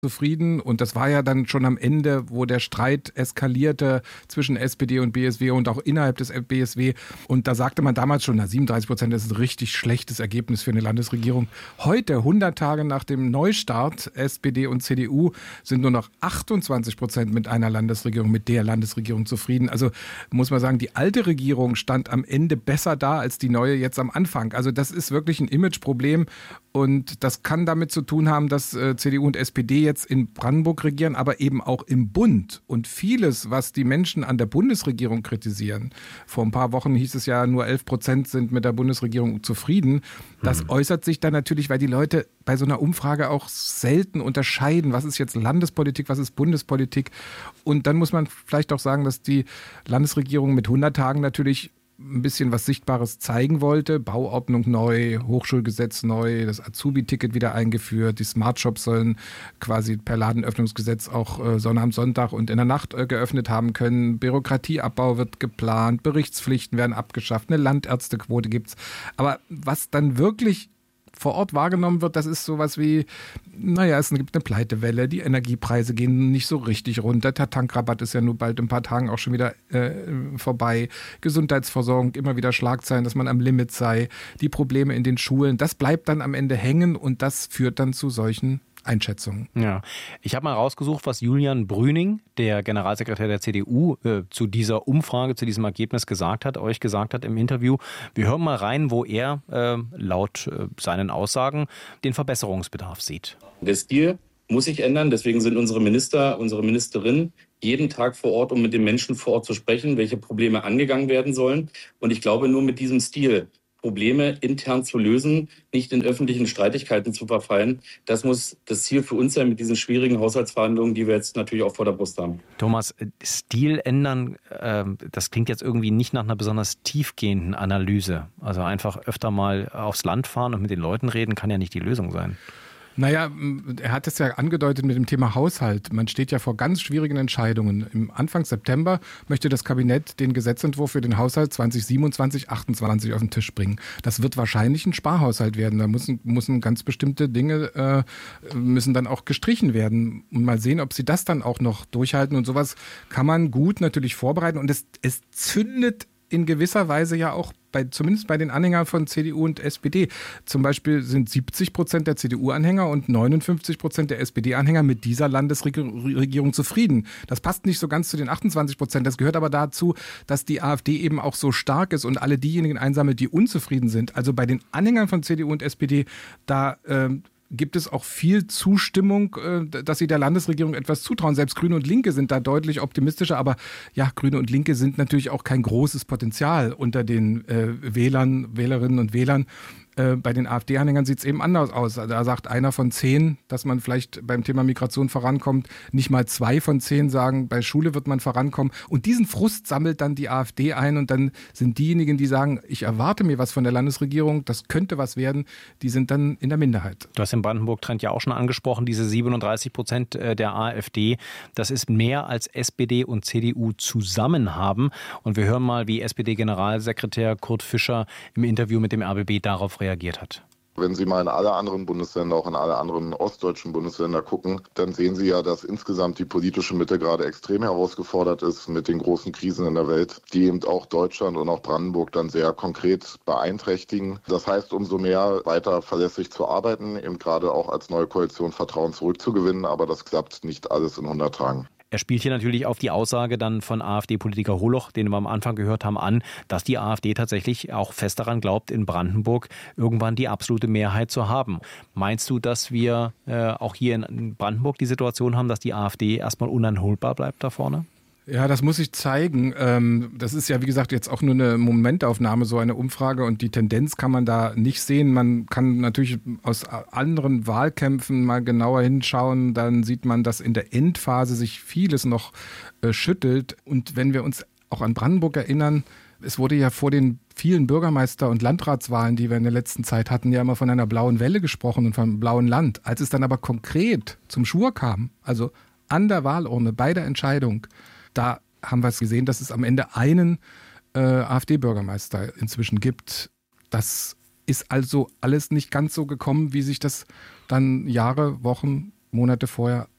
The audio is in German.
zufrieden. Und das war ja dann schon am Ende, wo der Streit eskalierte zwischen SPD und BSW und auch innerhalb des BSW. Und da sagte man damals schon, 37%, das ist ein richtig schlechtes Ergebnis für eine Landesregierung. Heute, 100 Tage nach dem Neustart, SPD und CDU, sind nur noch 28% mit einer Landesregierung, mit der Landesregierung zufrieden. Also muss man sagen, die alte Regierung stand am Ende besser da als die neue jetzt am Anfang. Also das ist wirklich ein Imageproblem. Und das kann damit zu tun haben, dass CDU und SPD jetzt in Brandenburg regieren, aber eben auch im Bund. Und vieles, was die Menschen an der Bundesregierung kritisieren, vor ein paar Wochen hieß es ja, nur 11% sind mit der Bundesregierung zufrieden. Das äußert sich dann natürlich, weil die Leute bei so einer Umfrage auch selten unterscheiden, was ist jetzt Landespolitik, was ist Bundespolitik. Und dann muss man vielleicht auch sagen, dass die Landesregierung mit 100 Tagen natürlich ein bisschen was Sichtbares zeigen wollte. Bauordnung neu, Hochschulgesetz neu, das Azubi-Ticket wieder eingeführt, die Smartshops sollen quasi per Ladenöffnungsgesetz auch Sonnabend, Sonntag und in der Nacht geöffnet haben können. Bürokratieabbau wird geplant, Berichtspflichten werden abgeschafft, eine Landärztequote gibt's. Aber was dann wirklich vor Ort wahrgenommen wird, das ist sowas wie, es gibt eine Pleitewelle, die Energiepreise gehen nicht so richtig runter, der Tankrabatt ist ja nur bald in ein paar Tagen auch schon wieder vorbei, Gesundheitsversorgung, immer wieder Schlagzeilen, dass man am Limit sei, die Probleme in den Schulen, das bleibt dann am Ende hängen und das führt dann zu solchen Einschätzungen. Ja, ich habe mal rausgesucht, was Julian Brüning, der Generalsekretär der CDU, zu dieser Umfrage, zu diesem Ergebnis euch gesagt hat im Interview. Wir hören mal rein, wo er laut seinen Aussagen den Verbesserungsbedarf sieht. Der Stil muss sich ändern, deswegen sind unsere Minister, unsere Ministerinnen jeden Tag vor Ort, um mit den Menschen vor Ort zu sprechen, welche Probleme angegangen werden sollen. Und ich glaube, nur mit diesem Stil Probleme intern zu lösen, nicht in öffentlichen Streitigkeiten zu verfallen. Das muss das Ziel für uns sein mit diesen schwierigen Haushaltsverhandlungen, die wir jetzt natürlich auch vor der Brust haben. Thomas, Stil ändern, das klingt jetzt irgendwie nicht nach einer besonders tiefgehenden Analyse. Also einfach öfter mal aufs Land fahren und mit den Leuten reden, kann ja nicht die Lösung sein. Er hat es ja angedeutet mit dem Thema Haushalt. Man steht ja vor ganz schwierigen Entscheidungen. Im Anfang September möchte das Kabinett den Gesetzentwurf für den Haushalt 2027/28 auf den Tisch bringen. Das wird wahrscheinlich ein Sparhaushalt werden. Da müssen ganz bestimmte Dinge müssen dann auch gestrichen werden. Und mal sehen, ob sie das dann auch noch durchhalten. Und sowas kann man gut natürlich vorbereiten. Und es zündet in gewisser Weise ja auch zumindest bei den Anhängern von CDU und SPD. Zum Beispiel sind 70% der CDU-Anhänger und 59% der SPD-Anhänger mit dieser Landesregierung zufrieden. Das passt nicht so ganz zu den 28%. Das gehört aber dazu, dass die AfD eben auch so stark ist und alle diejenigen einsammelt, die unzufrieden sind. Also bei den Anhängern von CDU und SPD, da gibt es auch viel Zustimmung, dass sie der Landesregierung etwas zutrauen. Selbst Grüne und Linke sind da deutlich optimistischer. Aber ja, Grüne und Linke sind natürlich auch kein großes Potenzial unter den Wählerinnen und Wählern. Bei den AfD-Anhängern sieht es eben anders aus. Da sagt einer von 10, dass man vielleicht beim Thema Migration vorankommt. Nicht mal 2 von 10 sagen, bei Schule wird man vorankommen. Und diesen Frust sammelt dann die AfD ein. Und dann sind diejenigen, die sagen, ich erwarte mir was von der Landesregierung, das könnte was werden, die sind dann in der Minderheit. Du hast den Brandenburg-Trend ja auch schon angesprochen, diese 37% der AfD. Das ist mehr als SPD und CDU zusammen haben. Und wir hören mal, wie SPD-Generalsekretär Kurt Fischer im Interview mit dem RBB darauf reagiert hat. Wenn Sie mal in alle anderen Bundesländer, auch in alle anderen ostdeutschen Bundesländer gucken, dann sehen Sie ja, dass insgesamt die politische Mitte gerade extrem herausgefordert ist mit den großen Krisen in der Welt, die eben auch Deutschland und auch Brandenburg dann sehr konkret beeinträchtigen. Das heißt, umso mehr weiter verlässlich zu arbeiten, eben gerade auch als neue Koalition Vertrauen zurückzugewinnen, aber das klappt nicht alles in 100 Tagen. Er spielt hier natürlich auf die Aussage dann von AfD-Politiker Holoch, den wir am Anfang gehört haben, an, dass die AfD tatsächlich auch fest daran glaubt, in Brandenburg irgendwann die absolute Mehrheit zu haben. Meinst du, dass wir auch hier in Brandenburg die Situation haben, dass die AfD erstmal uneinholbar bleibt da vorne? Ja, das muss ich zeigen. Das ist ja, wie gesagt, jetzt auch nur eine Momentaufnahme, so eine Umfrage. Und die Tendenz kann man da nicht sehen. Man kann natürlich aus anderen Wahlkämpfen mal genauer hinschauen. Dann sieht man, dass in der Endphase sich vieles noch schüttelt. Und wenn wir uns auch an Brandenburg erinnern, es wurde ja vor den vielen Bürgermeister- und Landratswahlen, die wir in der letzten Zeit hatten, ja immer von einer blauen Welle gesprochen und vom blauen Land. Als es dann aber konkret zum Schwur kam, also an der Wahlurne, bei der Entscheidung, da haben wir es gesehen, dass es am Ende einen AfD-Bürgermeister inzwischen gibt. Das ist also alles nicht ganz so gekommen, wie sich das dann Jahre, Wochen, Monate vorher